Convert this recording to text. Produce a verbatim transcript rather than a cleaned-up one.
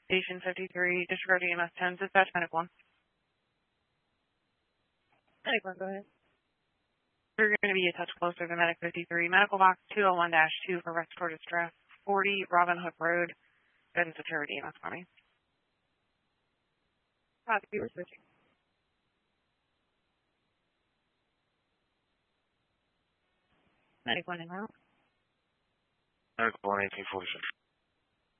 Station fifty-three, disregard E M S ten, dispatch medic one. Medic one, go ahead. We're going to be a touch closer than medic fifty-three. Medical box two oh one dash two for respiratory distress. forty Robin Hook Road. Good and security E M S for me. Copy, we're switching. Medic one in route. Medical one eighteen forty-six.